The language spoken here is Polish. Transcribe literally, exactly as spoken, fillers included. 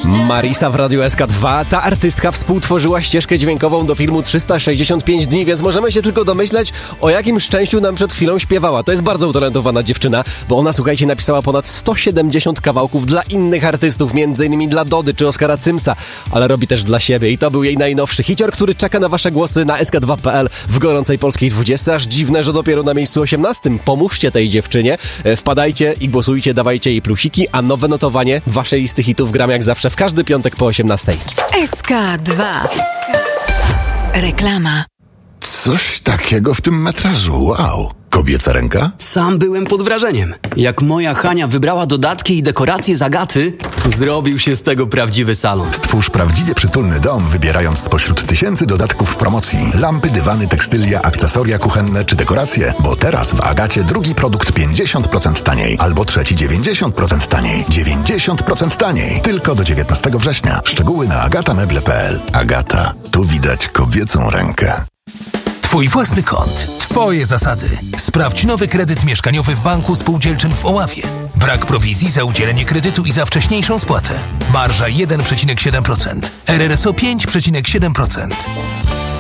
Marisa w Radiu S K dwa. Ta artystka współtworzyła ścieżkę dźwiękową do filmu trzysta sześćdziesiąt pięć dni, więc możemy się tylko domyśleć, o jakim szczęściu nam przed chwilą śpiewała. To jest bardzo utalentowana dziewczyna, bo ona, słuchajcie, napisała ponad sto siedemdziesiąt kawałków dla innych artystów, między innymi dla Dody czy Oskara Cymsa, ale robi też dla siebie i to był jej najnowszy hicior, który czeka na wasze głosy na S K dwa kropka P L w gorącej polskiej dwudziestce. Aż dziwne, że dopiero na miejscu osiemnastym. Pomóżcie tej dziewczynie, wpadajcie i głosujcie, dawajcie jej plusiki, a nowe notowanie waszej listy hitów gram jak zawsze w każdy piątek po osiemnastej. S K dwa. Reklama. Coś takiego w tym metrażu, wow. Kobieca ręka? Sam byłem pod wrażeniem. Jak moja Hania wybrała dodatki i dekoracje z Agaty, zrobił się z tego prawdziwy salon. Stwórz prawdziwie przytulny dom, wybierając spośród tysięcy dodatków w promocji. Lampy, dywany, tekstylia, akcesoria kuchenne czy dekoracje. Bo teraz w Agacie drugi produkt pięćdziesiąt procent taniej. Albo trzeci dziewięćdziesiąt procent taniej. dziewięćdziesiąt procent taniej. Tylko do dziewiętnastego września. Szczegóły na agatameble kropka p l. Agata. Tu widać kobiecą rękę. Twój własny kąt. Twoje zasady. Sprawdź nowy kredyt mieszkaniowy w Banku Spółdzielczym w Oławie. Brak prowizji za udzielenie kredytu i za wcześniejszą spłatę. Marża jeden przecinek siedem procent. R R S O pięć przecinek siedem procent.